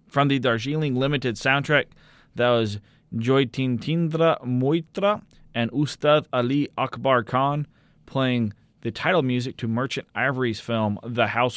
From the Darjeeling Limited soundtrack, that was Jyotirindra Moitra and Ustad Ali Akbar Khan playing the title music to Merchant Ivory's film The House